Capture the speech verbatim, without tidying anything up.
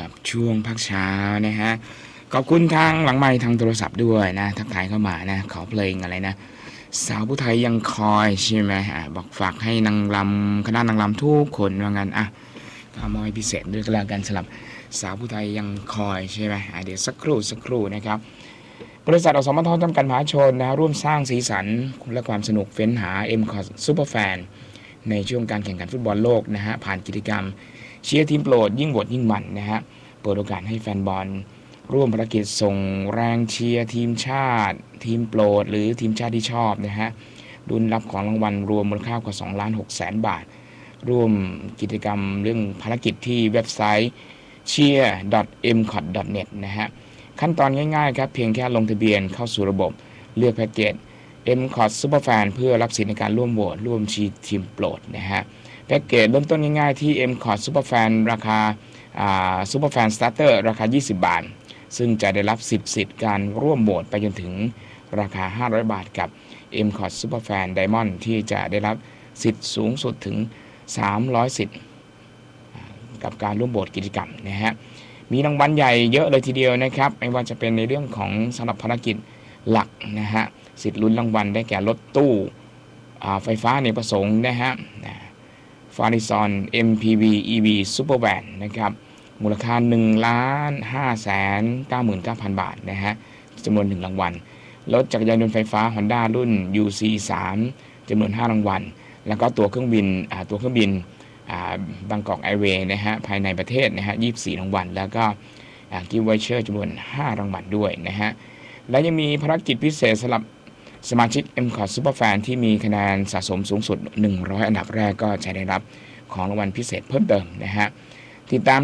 กับช่วงพักเช้านะฮะขอบคุณทางหลังไมค์ทางโทรศัพท์ด้วยนะทักทายเข้ามานะขอเพลงอะไรนะสาวผู้ไทยยังคอยใช่ไหมฮะบอกฝากให้นางรำคณะนางรำทุกคนว่างั้นอ่ะก็มอยพิเศษด้วยกันแล้วกันสำหรับสาวผู้ไทยยังคอยใช่ไหมเดี๋ยวสักครู่สักครู่นะครับบริษัทอสมทจำกัดมหาชนนะร่วมสร้างสีสันและความสนุกเฟ้นหา เอ็ม คอท Superfan ในช่วงการแข่งขันฟุตบอลโลกนะฮะผ่านกิจกรรมเชียร์ทีมโปรดยิ่งโหวตยิ่งมันนะฮะเปิดโอกาสให้แฟนบอลร่วมภารกิจส่งแรงเชียร์ทีมชาติทีมโปรดหรือทีมชาติที่ชอบนะฮะรุ่นรับของรางวัลรวมมูลค่ากว่า สองล้านหกแสน บาทร่วมกิจกรรมเรื่องภารกิจที่เว็บไซต์ เชียร์ ดอท เอ็ม คอท ดอท เน็ต นะฮะขั้นตอนง่ายๆครับเพียงแค่ลงทะเบียนเข้าสู่ระบบเลือกแพ็กเกจ เอ็ม คอท Superfan เพื่อรับสิทธิ์ในการร่วมโหวตร่วมเชียร์ทีมโปรดนะฮะแพ็กเกจเริ่มต้นง่ายๆที่ เอ็ม คอท Superfan ราคาอ่า Superfan Starter ราคายี่สิบบาทซึ่งจะได้รับสิบสิทธิ์การร่วมโหวตไปจนถึงราคาห้าร้อยบาทกับ เอ็ม คอท Superfan Diamond ที่จะได้รับสิทธิ์สูงสุดถึงสามร้อยสิทธิ์กับการร่วมโหวตกิจกรรมนะฮะมีรางวัลใหญ่เยอะเลยทีเดียวนะครับไม่ว่าจะเป็นในเรื่องของสำหรับภารกิจหลักนะฮะสิทธิ์ลุ้นรางวัลได้แก่รถตู้ไฟฟ้าอเนกประสงค์นะฮะฟาริซอน เอ็ม พี วี อี วี Supervan นะครับมูลค่า หนึ่งล้านห้าแสนเก้าหมื่นเก้าพัน บาทนะฮะจำนวนหนึ่งรางวัลรถจักรยานยนต์ไฟฟ้า Honda รุ่น ยู ซี สาม จำนวนห้ารางวัลแล้วก็ตั๋วเครื่องบินตั๋วเครื่องบินบางกอกแอร์เวย์นะฮะภายในประเทศนะฮะยี่สิบสี่รางวัลแล้วก็กิฟต์วอเชอร์จำนวนห้ารางวัลด้วยนะฮะและยังมีภารกิจพิเศษสำหรับสมาชิก เอ็ม คอท Superfan ที่มีคะแนนสะสมสูงสุดหนึ่งร้อยอันดับแรกก็จะได้รับของรางวัลพิเศษเพิ่มเติมนะฮะติดตาม